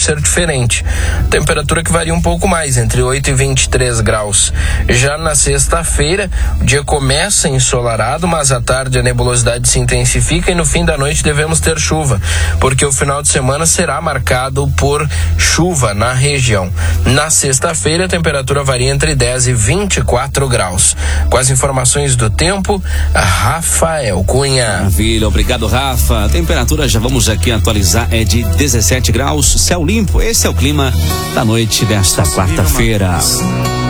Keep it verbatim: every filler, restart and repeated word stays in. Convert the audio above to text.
ser diferente. Temperatura que varia um pouco mais, entre oito e vinte e três graus. Já na sexta-feira, o dia começa ensolarado, mas à tarde a nebulosidade se intensifica e no fim da noite devemos ter chuva, porque o final de semana será marcado por chuva na região. Na sexta-feira, a temperatura varia entre dez e vinte e quatro graus. Com as informações do tempo, Rafael Cunha. Maravilha, obrigado, Rafa. A temperatura, já vamos aqui atualizar, é de dezessete graus, céu limpo. Esse é o clima da noite desta quarta-feira.